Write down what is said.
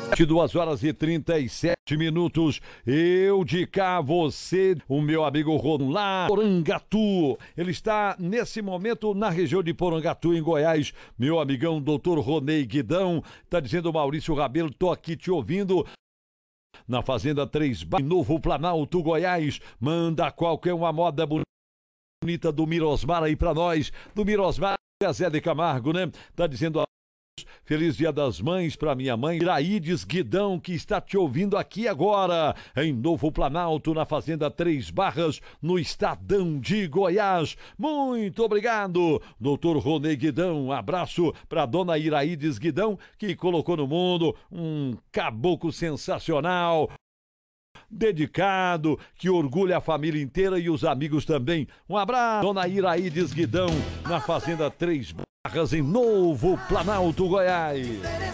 2h37. Eu de cá, você, o meu amigo Ron lá, Porangatu. Ele está nesse momento na região de Porangatu, em Goiás. Meu amigão Dr. Ronei Guidão, tá dizendo Maurício Rabelo, tô aqui te ouvindo. Na Fazenda 3 Bar, Novo Planalto, Goiás. Manda qualquer uma moda bonita do Mirosmar aí pra nós. Do Mirosmar, Zé de Camargo, né? Tá dizendo Feliz Dia das Mães para minha mãe, Iraides Guidão, que está te ouvindo aqui agora, em Novo Planalto, na Fazenda 3 Barras, no Estadão de Goiás. Muito obrigado, doutor Ronei Guidão. Um abraço para dona Iraides Guidão, que colocou no mundo um caboclo sensacional, dedicado, que orgulha a família inteira e os amigos também. Um abraço, dona Iraides Guidão, na Fazenda 3 Barras, em Novo Planalto, Goiás.